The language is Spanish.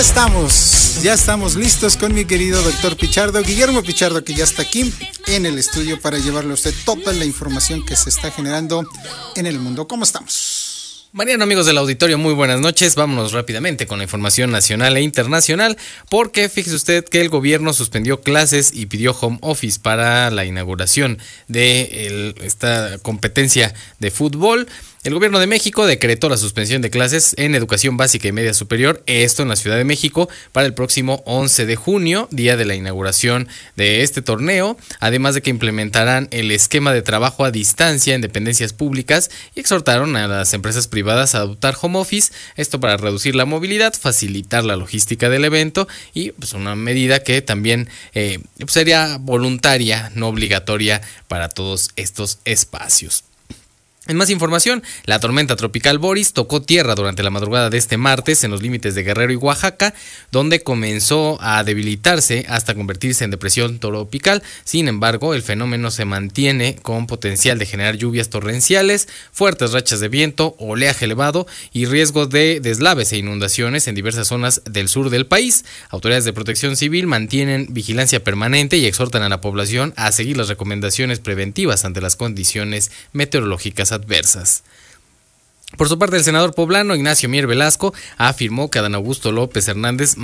Ya estamos listos con mi querido doctor Pichardo, Guillermo Pichardo, que ya está aquí en el estudio para llevarle a usted toda la información que se está generando en el mundo. ¿Cómo estamos? Mariano, amigos del auditorio, muy buenas noches. Vámonos rápidamente con la información nacional e internacional, porque fíjese usted que el gobierno suspendió clases y pidió home office para la inauguración de esta competencia de fútbol. El gobierno de México decretó la suspensión de clases en educación básica y media superior, esto en la Ciudad de México, para el próximo 11 de junio, día de la inauguración de este torneo, además de que implementarán el esquema de trabajo a distancia en dependencias públicas y exhortaron a las empresas privadas a adoptar home office, esto para reducir la movilidad, facilitar la logística del evento y pues una medida que también sería voluntaria, no obligatoria para todos estos espacios. En más información, la tormenta tropical Boris tocó tierra durante la madrugada de este martes en los límites de Guerrero y Oaxaca, donde comenzó a debilitarse hasta convertirse en depresión tropical. Sin embargo, el fenómeno se mantiene con potencial de generar lluvias torrenciales, fuertes rachas de viento, oleaje elevado y riesgo de deslaves e inundaciones en diversas zonas del sur del país. Autoridades de protección civil mantienen vigilancia permanente y exhortan a la población a seguir las recomendaciones preventivas ante las condiciones meteorológicas adversas. Por su parte, el senador poblano Ignacio Mier Velasco afirmó que Adán Augusto López Hernández